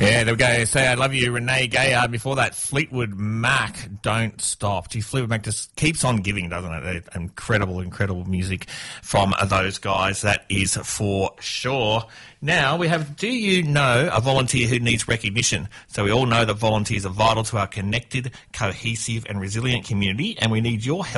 Yeah, there we go. Say I love you, Renee Gayard. Before that, Fleetwood Mac, Don't Stop. Gee, Fleetwood Mac just keeps on giving, doesn't it? Incredible music from those guys. That is for sure. Now we have, do you know a volunteer who needs recognition? So we all know that volunteers are vital to our connected, cohesive and resilient community, and we need your help